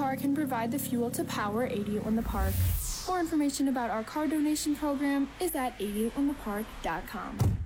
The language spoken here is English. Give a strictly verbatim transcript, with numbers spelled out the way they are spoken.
car can provide the fuel to power eighty-eight on the Park. More information about our car donation program is at eighty-eight on the park dot com.